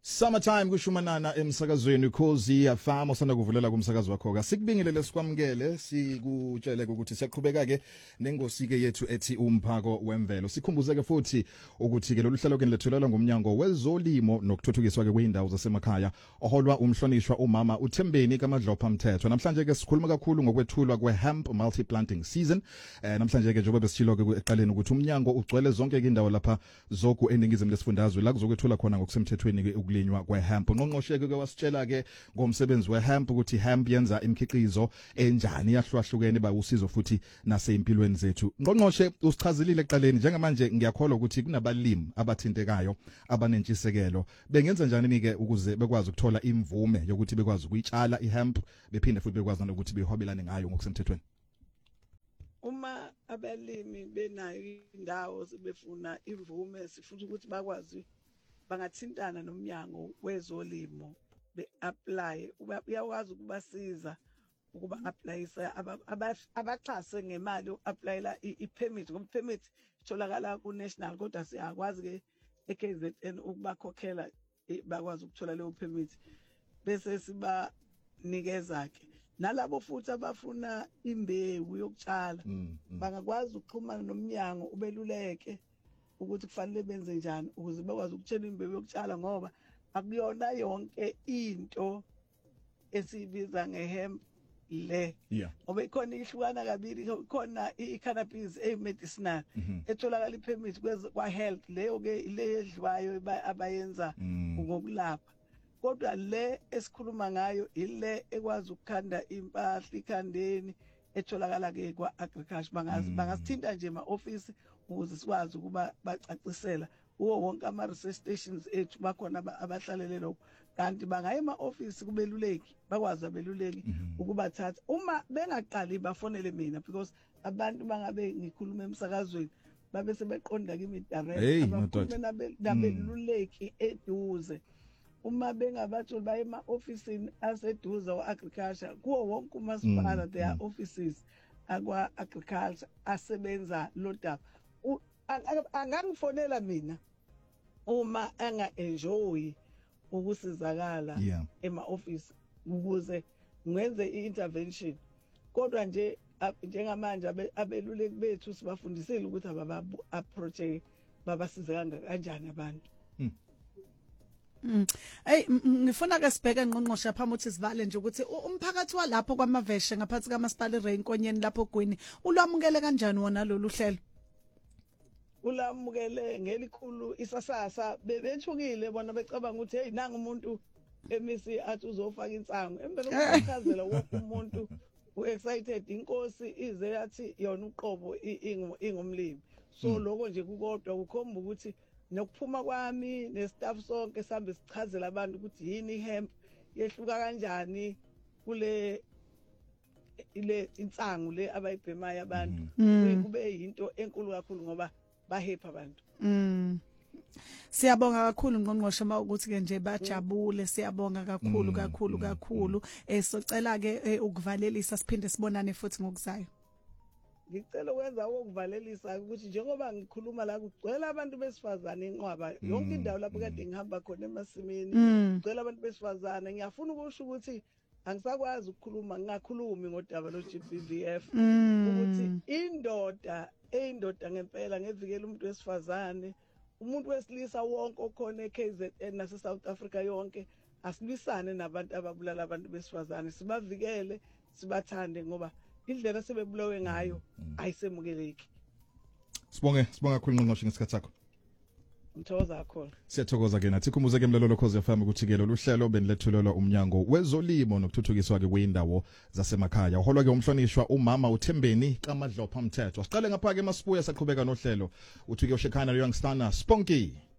Summertime kushumanana emsakazweni Ukhozi FM osanda kuvulela kumsakazo wakho ka sikubingelele sikwamukele sikutshele ukuthi siyaqhubeka ke nengosike yethu ethi umphako wemvelo sikhumbuzeke futhi ukuthi ke lolu hlelo ke lethulela ngomnyango wezolimo nokuthuthukiswa ke kweindawo zasemakhaya oholwa umhlonishwa umama uThembeni kaMadlopha Mthethwa namhlanje ke sikhuluma kakhulu ngokwethulwa kweHemp multi planting season namhlanje ke njengoba besitshilo ke eqaleni ukuthi umnyango ugcwele zonke indawo lapha zoku eningizimu lesifundazwe la kuzokwethula khona ngokusemthethweni ke linywa kweHemp ungqongqosheke ke wasitshela ke ngomsebenzi weHemp ukuthi Hemp yenza imikhiqizo enjani yahlwahlukene ba usizo futhi nasempilweni zethu ngqongqoshe usichazilile eqaleni njengamanje ngiyakholwa ukuthi kunabalimi abathintekayo abanentshisekelo bengenza njani ke ukuze bekwazi ukuthola imvume yokuthi bekwazi ukuyitshala iHemp bephinde futhi bekwazi ukuthi behobelane ngayo ngokusemthethweni. Uma abalimi benayo indawo sebefuna imvume sifuna ukuthi bakwazi bangathintana nomnyango wezolimo be-apply uyakwazi ukubasiza ukuba applyisa abaxhase ngemali uapplyela ipermit ngoba permit itholakala ku national kodwa siyakwazi ke eKZN ukubakhokhela bakwazi ukuthola leyo permit bese siba nikeza ke nalabo futhi abafuna imbewu yokutshala bangakwazi ukuxhumana nomnyango ubeluleke ukuthi kufanele benze njani ukuze bakwazi ukutshela imbewu yokutshala ngoba akuyona yonke into esibiza ngehemp le ngoba ikhona ihlukana kabili ikhona i-cannabis medicinal etholakala ipermit kwa health leyo ke le edliwayo abayenza ngokulapha kodwa le esikhuluma ngayo ile ekwazi ukukhanda impahla ikhandeni etholakala ke kwa agriculture bangasithinta nje ema-office ukuze sikwazi ukuba bacacisela uwo wonke ama research stations ethu bakhona abahlalele lokho kanti bangaya ema-office kubeluleki bakwazi abeluleki ukubathatha uma bengaqali bafonele mina because abantu bangabe ngikhuluma emsakazweni babe sebeqonda kimi direct abakhuluma nabeluleki eduze uma bengabatholi baye ema-officeini aseduze wa-agriculture kuwo wonke umasipala there are offices akwa-agriculture asebenza lo daba angangifonela mina uma anga-enjoyi ukusizakala ema-office ukuze ngenze i-intervention kodwa nje njengamanje abeluleki bethu sibafundisile ukuthi ababa-approach babasize kanjani abantu. Hey ngifuna ke sibheke ngqongqosha phambi ukuthi sivale nje ukuthi umphakathi walapho kwaMaveshe ngaphansi kaMasipala eRainkonyeni lapho Gwini ulwamukele kanjani wona lolu hlelo? Ulamukele ngelikhulu isasasa bethukile bona becabanga ukuthi hey nanga umuntu emisi athi uzofaka insango empela ukuchazela wonke umuntu u-excited inkosi ize yathi yona uqobo ingumlimi so lokho nje kukodwa kukhomba ukuthi nokuphuma kwami nestaff sonke sambe sichazela abantu ukuthi yini iHemp yehluka kanjani kule insangu le abayibhemayo abantu kube yinto enkulu kakhulu ngoba bahepha abantu. Siyabonga kakhulu ngqongqoshe mawukuthi ke nje bajabule siyabonga kakhulu socela ke ukuvalelisa siphinde sibonane futhi ngokuzayo. Ngicela ukwenza ukuvalelisa ukuthi njengoba ngikhuluma la kugcwele abantu besifazane enqwaba yonke indawo lapho kade ngihamba khona emasimini kugcwele abantu besifazane ngiyafuna ukusho ukuthi angisakwazi ukukhuluma ngingakhulumi ngodaba lo-GBVF ukuthi indoda ngempela ngevikela umuntu wesifazane umuntu wesilisa wonke okhona eKZN nase South Africa yonke asilwisane nabantu ababulala abantu besifazane sibavikele sibathande ngoba indlela sebebulawe ngayo ayisemukeleki. Sibonge kakhulu ngqongqoshe ngesikhathi sakho. Ngithokoza kakhulu. Siyathokoza ke nathi khumbuze ke mlalelo Ukhozi FM ukuthi ke lolu hlelo benilethulelwa umnyango wezolimo nokuthuthukiswa ke kweindawo zasemakhaya. Uholwa ke umhlonishwa umama uThembeni kaMadlopha Mthethwa. Siqale ngapha ke eMasibuya saqhubeka nohlelo. Uthi ke uShekhana Youngstana Sponky.